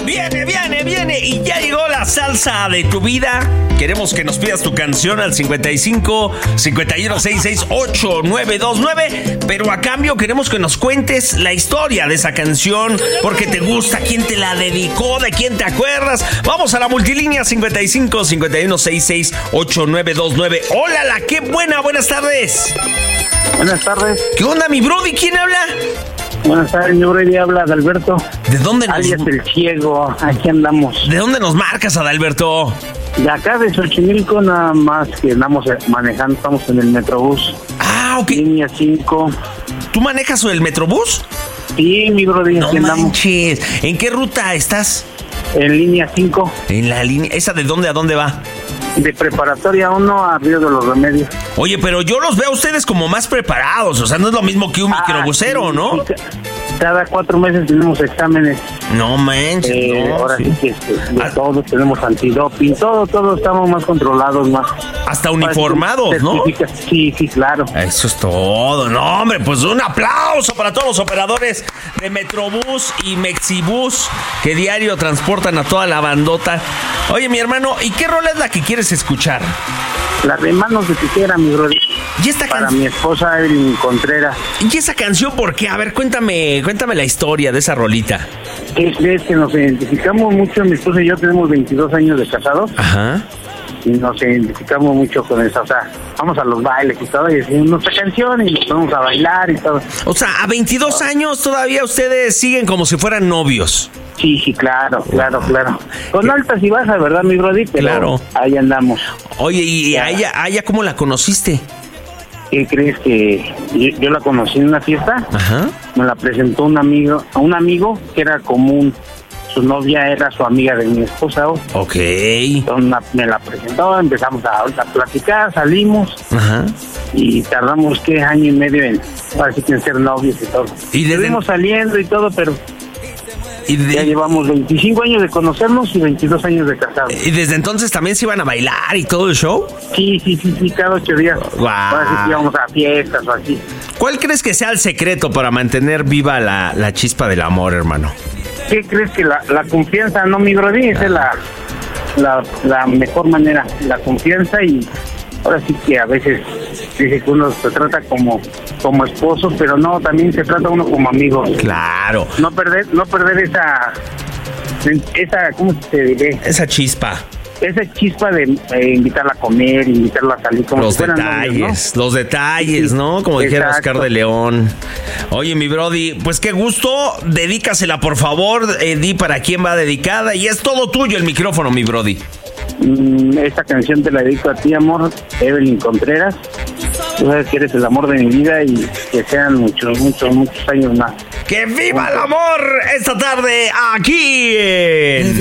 Viene y ya llegó la salsa de tu vida. Queremos que nos pidas tu canción al 55 51 66 8929, pero a cambio queremos que nos cuentes la historia de esa canción, porque te gusta, quién te la dedicó, de quién te acuerdas. Vamos a la multilínea 55 51 66 8929. Hola, qué buenas tardes. Buenas tardes. ¿Qué onda, mi brody? ¿Quién habla? Buenas tardes, mi brody, habla Adalberto. ¿De dónde nos... alias El Ciego, aquí andamos. ¿De dónde nos marcas, Adalberto? De acá, de Xochimilco, nada más que andamos manejando, estamos en el Metrobús. Ah, ok. Línea 5. ¿Tú manejas el Metrobús? Sí, mi brody, No aquí andamos. manches. ¿En qué ruta estás? En línea 5. En la línea... ¿Esa de dónde a dónde va? De Preparatoria 1 a Río de los Remedios. Oye, pero yo los veo a ustedes como más preparados. O sea, no es lo mismo que un microbusero, sí, ¿no? Sí, cada 4 meses tenemos exámenes. No manches, no. Ahora sí que todos tenemos antidoping, todo estamos más controlados, más. Hasta uniformados, ¿no? Sí, claro. Eso es todo. No, hombre, pues un aplauso para todos los operadores de Metrobús y Mexibús que diario transportan a toda la bandota. Oye, mi hermano, ¿y qué rola es la que quieres escuchar? La de Manos de Tijera, mi brother. ¿Y esta para mi esposa Evelyn Contreras. ¿Y esa canción por qué? A ver, cuéntame la historia de esa rolita. ¿Qué crees? Que nos identificamos mucho, mi esposa y yo tenemos 22 años de casados. Ajá. Y nos identificamos mucho con eso, o sea, vamos a los bailes y todo, y decimos nuestra canción y nos ponemos a bailar y todo. O sea, a 22 años todavía ustedes siguen como si fueran novios. Sí, claro. Con altas y bajas, ¿verdad, mi brody? Pero claro. Ahí andamos. Oye, ¿y a ella cómo la conociste? ¿Qué crees? Que yo la conocí en una fiesta. Ajá. Me la presentó un amigo que era común. Su novia era su amiga de mi esposa. Ok. Entonces me la presentó, empezamos a platicar, salimos. Ajá. Y tardamos, año y medio en ser novios y todo. Y estuvimos saliendo y todo, pero ya llevamos 25 años de conocernos y 22 años de casados. ¿Y desde entonces también se iban a bailar y todo el show? Sí, cada 8 días. Wow. Ahora sí que íbamos a fiestas o así. ¿Cuál crees que sea el secreto para mantener viva la chispa del amor, hermano? ¿Qué crees? Que la confianza, no, mi brody, esa es la mejor manera, la confianza. Y ahora sí que a veces dice que uno se trata como esposo, pero no, también se trata uno como amigo. Claro. No perder esa ¿cómo te diré? Esa chispa. Esa chispa de invitarla a comer, invitarla a salir, como los si fueran detalles, novios, ¿no? Los detalles, ¿no? Como dijera Oscar de León. Oye, mi brody, pues qué gusto. Dedícasela, por favor. Di para quién va dedicada. Y es todo tuyo el micrófono, mi brody. Esta canción te la dedico a ti, amor, Evelyn Contreras. Tú sabes que eres el amor de mi vida y que sean muchos años más. ¡Que viva el amor esta tarde aquí en